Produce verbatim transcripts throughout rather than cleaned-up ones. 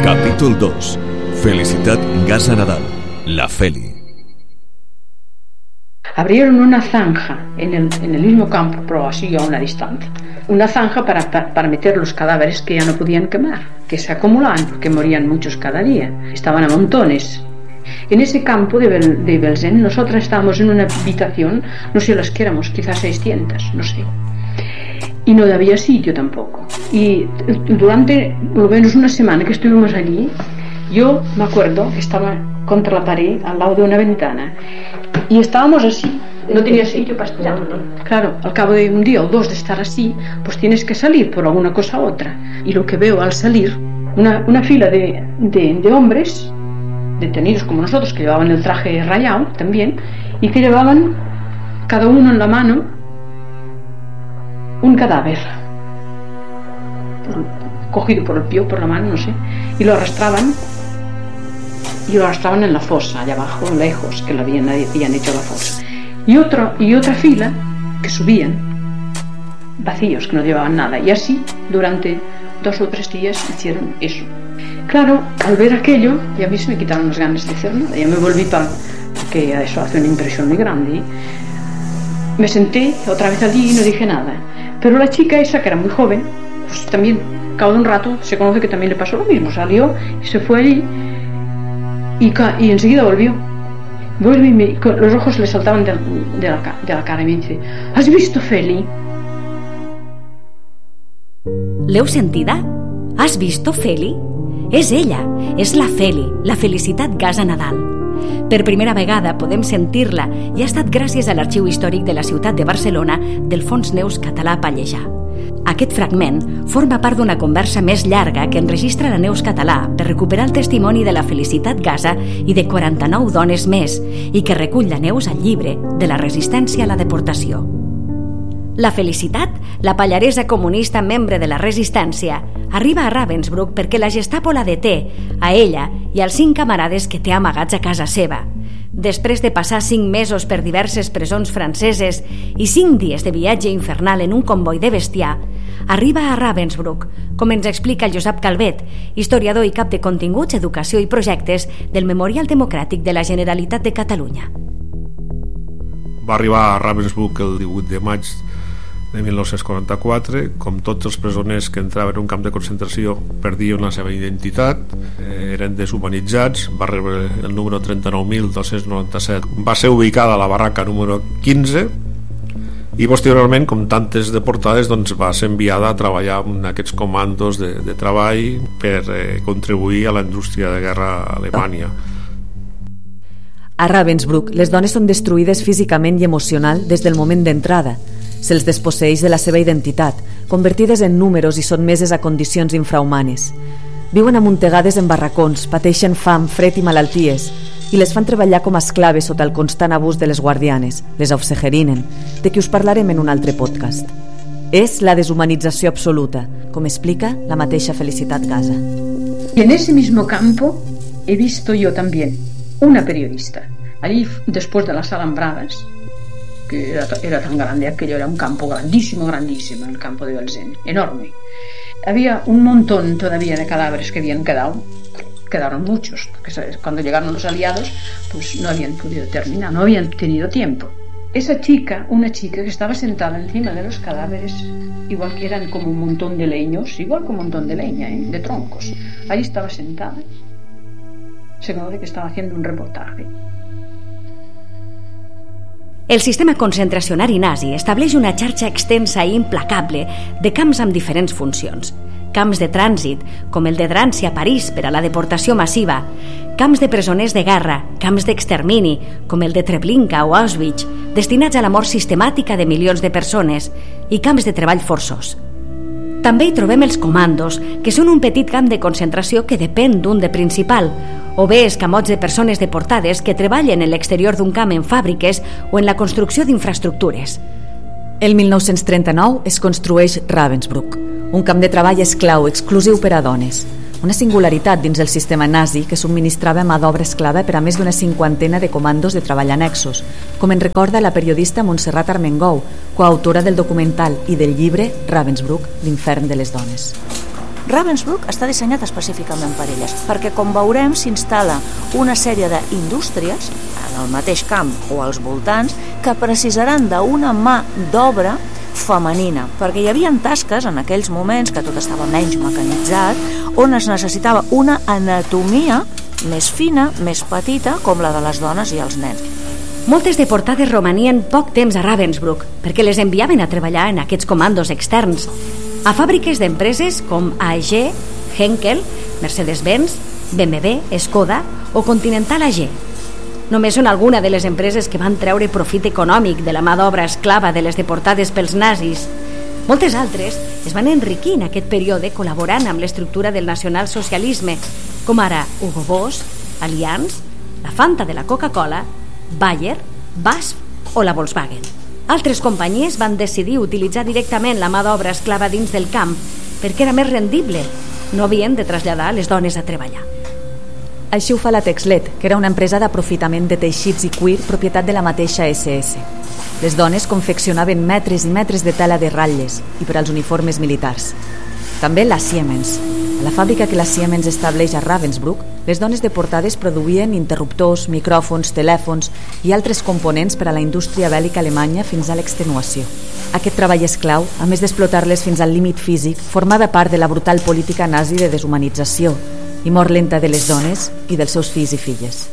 Capítol dos. Felicitat Gaza Nadal, la Feli. Abrieron una zanja en el, en el mismo campo, pero así a una distancia. Una zanja para, para, para meter los cadáveres que ya no podían quemar, que se acumulaban porque morían muchos cada día. Estaban a montones. En ese campo de, Bel, de Belzén, nosotras estábamos en una habitación, no sé las que éramos, quizás seiscientas, no sé. Y no había sitio tampoco. Y durante lo menos una semana que estuvimos allí, yo me acuerdo que estaba contra la pared al lado de una ventana y estábamos así, no tenía sitio para estar. Claro, al cabo de un día o dos de estar así, pues tienes que salir por alguna cosa u otra. Y lo que veo al salir, una, una fila de, de, de hombres detenidos como nosotros, que llevaban el traje rayado también, y que llevaban cada uno en la mano un cadáver cogido por el pie o por la mano, no sé, y lo arrastraban y lo arrastraban en la fosa allá abajo, lejos, que lo habían, habían hecho la fosa, y otro, y otra fila que subían vacíos, que no llevaban nada, y así durante dos o tres días hicieron eso. Claro, al ver aquello, y a mí se me quitaron las ganas de hacer nada, ya me volví para, porque eso hace una impresión muy grande. Me senté otra vez allí y no dije nada. Pero la chica esa, que era muy joven, pues también, al cabo de un rato, se conoce que también le pasó lo mismo. Salió y se fue allí y, y enseguida volvió. Vuelve y me, con los ojos le saltaban de, de, la, de la cara y me dice: ¿has visto Feli? L'heu sentida? Has visto Feli? És ella, és la Feli, la Felicitat Gaza Nadal. Per primera vegada podem sentir-la i ha estat gràcies a l'Arxiu Històric de la ciutat de Barcelona del Fons Neus Català Pallejà. Aquest fragment forma part d'una conversa més llarga que enregistra la Neus Català per recuperar el testimoni de la Felicitat Gaza i de quaranta-nou dones més i que recull la Neus al llibre de la resistència a la deportació. La Felicitat, la pallaresa comunista membre de la resistència, arriba a Ravensbrück perquè la Gestapo la deté, a ella i als cinc camarades que té amagats a casa seva. Després de passar cinc mesos per diverses presons franceses i cinc dies de viatge infernal en un comboi de bestiar, arriba a Ravensbrück, com ens explica el Josep Calvet, historiador i cap de continguts, educació i projectes del Memorial Democràtic de la Generalitat de Catalunya. Va arribar a Ravensbrück el divuit de maig de mil nou-cents quaranta-quatre. Com tots els presoners que entraven en un camp de concentració perdien la seva identitat, eh, eren deshumanitzats. Va rebre el número trenta-nou mil dos-cents noranta-set. Va ser ubicada a la barraca número quinze i posteriorment, com tantes deportades, doncs, va ser enviada a treballar en aquests comandos de, de treball per eh, contribuir a la indústria de guerra a Alemanya. A Ravensbrück, les dones són destruïdes físicament i emocional des del moment d'entrada. Se'ls desposseeix de la seva identitat, convertides en números i sotmeses a condicions infrahumanes. Viuen amuntegades en barracons, pateixen fam, fred i malalties, i les fan treballar com a esclaves sota el constant abús de les guardianes, les aufseherinen, de qui us parlarem en un altre podcast. És la deshumanització absoluta, com explica la mateixa Felicitat Gaza. Y en ese mismo campo he visto yo también una periodista. Allí, después de las alambradas, que era, era tan grande, aquello era un campo grandísimo, grandísimo, el campo de Belzén, enorme. Había un montón todavía de cadáveres que habían quedado, quedaron muchos, porque cuando llegaron los aliados, pues no habían podido terminar, no habían tenido tiempo. Esa chica, una chica que estaba sentada encima de los cadáveres, igual que eran como un montón de leños, igual que un montón de leña, ¿eh? de troncos, ahí estaba sentada. Se conoce que estaba haciendo un reportaje. El sistema concentracionari nazi estableix una xarxa extensa i implacable de camps amb diferents funcions. Camps de trànsit, com el de Drancy a París per a la deportació massiva, camps de presoners de guerra, camps d'extermini, com el de Treblinka o Auschwitz, destinats a la mort sistemàtica de milions de persones, i camps de treball forçós. També hi trobem els comandos, que són un petit camp de concentració que depèn d'un de principal, o bé escamots de persones deportades que treballen en l'exterior d'un camp en fàbriques o en la construcció d'infraestructures. El mil nou-cents trenta-nou es construeix Ravensbrück, un camp de treball esclau exclusiu per a dones, una singularitat dins el sistema nazi que subministrava mà d'obra esclava per a més d'una cinquantena de comandos de treball annexos, com en recorda la periodista Montserrat Armengou, coautora del documental i del llibre Ravensbrück, l'infern de les dones. Ravensbrück està dissenyat específicament per elles, perquè com veurem s'instal·la una sèrie d'indústries en el mateix camp o als voltants que precisaran d'una mà d'obra femenina, perquè hi havia tasques en aquells moments que tot estava menys mecanitzat, on es necessitava una anatomia més fina, més petita, com la de les dones i els nens. Moltes deportades romanien poc temps a Ravensbrück perquè les enviaven a treballar en aquests comandos externs a fàbriques d'empreses com A E G, Henkel, Mercedes-Benz, B M W, Skoda o Continental A G. Només són alguna de les empreses que van treure profit econòmic de la mà d'obra esclava de les deportades pels nazis. Moltes altres es van enriquir en aquest període col·laborant amb l'estructura del nacionalsocialisme, com ara Hugo Boss, Allianz, la Fanta de la Coca-Cola, Bayer, B A S F o la Volkswagen. Altres companyies van decidir utilitzar directament la mà d'obra esclava dins del camp perquè era més rendible. No havien de traslladar les dones a treballar. Així ho fa la Texlet, que era una empresa d'aprofitament de teixits i cuir propietat de la mateixa esse esse. Les dones confeccionaven metres i metres de tela de ratlles i per als uniformes militars. També la Siemens. A la fàbrica que la Siemens estableix a Ravensbrück, les dones deportades produïen interruptors, micròfons, telèfons i altres components per a la indústria bèl·lica alemanya fins a l'extenuació. Aquest treball esclau, a més d'explotar-les fins al límit físic, formava part de la brutal política nazi de deshumanització i mort lenta de les dones i dels seus fills i filles.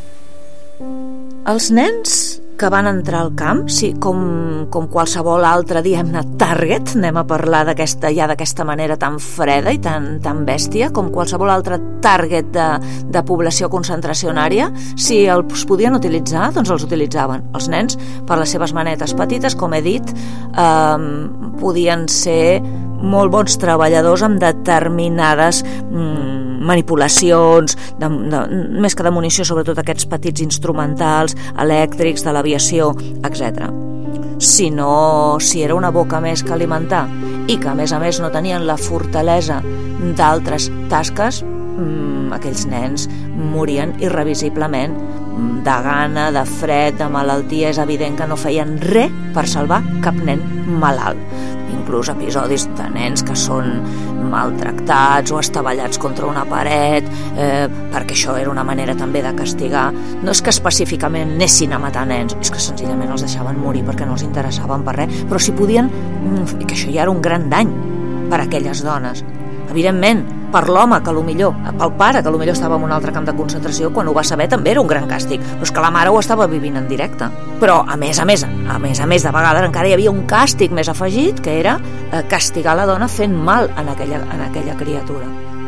Els nens que van entrar al camp, sí, com, com qualsevol altre, diguem-ne, target, anem a parlar d'aquesta ja d'aquesta manera tan freda i tan, tan bèstia, com qualsevol altre target de, de població concentracionària, si els podien utilitzar, doncs els utilitzaven. Els nens, per les seves manetes petites, com he dit, eh, podien ser molt bons treballadors amb determinades mm, manipulacions, de, de, més que de munició, sobretot aquests petits instrumentals, elèctrics, de l'aviació, etcètera. Si no, si era una boca més que alimentar i que a més a més no tenien la fortalesa d'altres tasques, mmm, aquells nens morien irrevisiblement de gana, de fred, de malaltia. És evident que no feien res per salvar cap nen malalt. Inclús episodis de nens que són maltractats o estavellats contra una paret, eh, perquè això era una manera també de castigar. No és que específicament anessin a matar nens, és que senzillament els deixaven morir perquè no els interessaven per res, però si podien, que això ja era un gran dany per a aquelles dones. Evidentment, per l'home, que millor, pel pare, que millor estava en un altre camp de concentració, quan ho va saber també era un gran càstig, però és que la mare ho estava vivint en directe. Però, a més a més, a més a més, de vegades encara hi havia un càstig més afegit, que era eh, castigar la dona fent mal en aquella, en aquella criatura.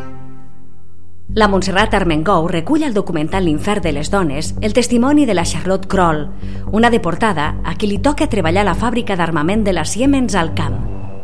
La Montserrat Armengou recull al documental L'infern de les dones el testimoni de la Charlotte Kroll, una deportada a qui li toca treballar a la fàbrica d'armament de la Siemens al camp.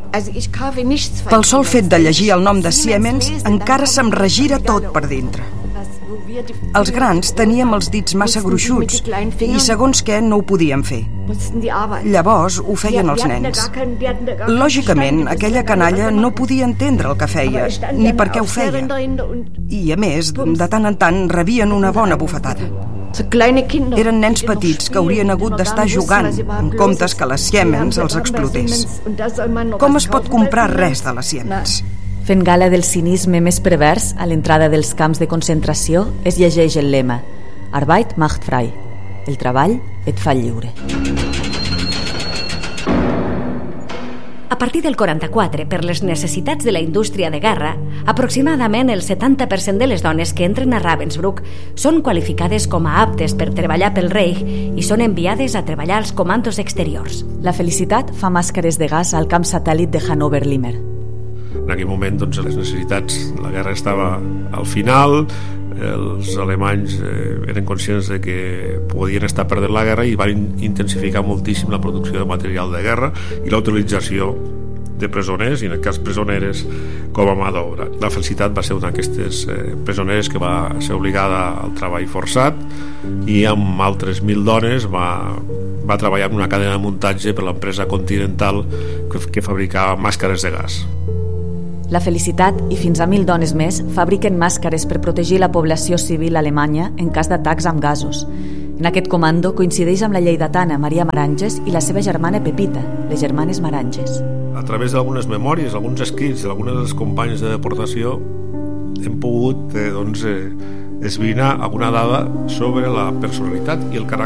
Pel sol fet de llegir el nom de Siemens encara se'm regira tot per dintre. Els grans teníem els dits massa gruixuts i segons què no ho podíem fer. Llavors ho feien els nens. Lògicament, aquella canalla no podia entendre el que feia, ni per què ho feia. I a més, de tant en tant rebien una bona bufetada. Eren nens petits que haurien hagut d'estar jugant en comptes que la Siemens els explotés. Com es pot comprar res de la Siemens? Fent gala del cinisme més pervers, a l'entrada dels camps de concentració es llegeix el lema Arbeit macht frei, el treball et fa lliure. A partir del quaranta-quatre, per les necessitats de la indústria de guerra, aproximadament el setanta per cent de les dones que entren a Ravensbrück són qualificades com a aptes per treballar pel Reich i són enviades a treballar als comandos exteriors. La Felicitat fa màscares de gas al camp satèl·lit de Hannover-Limmer. En aquell moment, doncs, les necessitats, la guerra estava al final, els alemanys eh, eren conscients de que podien estar perdent la guerra i van intensificar moltíssim la producció de material de guerra i la utilització de presoners, i en el cas presoneres, com a mà d'obra. La Felicitat va ser una d'aquestes eh, presoneres que va ser obligada al treball forçat i amb altres mil dones va, va treballar en una cadena de muntatge per l'empresa Continental que, que fabricava màscares de gas. La Felicitat i fins a mil dones més fabriquen màscares per protegir la població civil alemanya en cas d'atacs amb gasos. En aquest comando coincideix amb la lleidatana Maria Maranges i la seva germana Pepita, les germanes Maranges. A través d'algunes memòries, alguns escrits d'algunes de les companyes de deportació hem pogut eh, doncs, eh, esbrinar alguna dada sobre la personalitat i el caràcter